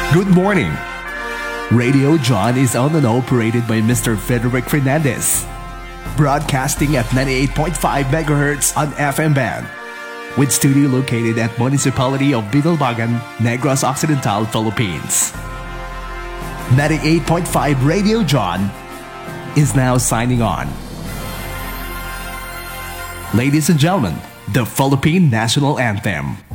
Good morning. Radio John is owned and operated by Mr. Frederick Fernandez, broadcasting at 98.5 megahertz on FM band, with studio located at Municipality of Binalbagan, Negros Occidental, Philippines. 98.5 Radio John is now signing on. Ladies and gentlemen, the Philippine National Anthem.